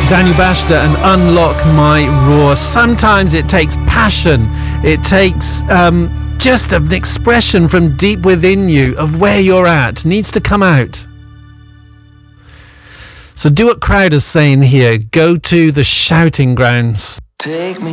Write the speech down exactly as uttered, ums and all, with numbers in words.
Daniel Bashta and Unlock My Roar. Sometimes it takes passion. It takes um, just an expression from deep within you of where you're at. It needs to come out. So do what Crowder's saying here. Go to the shouting grounds. Take me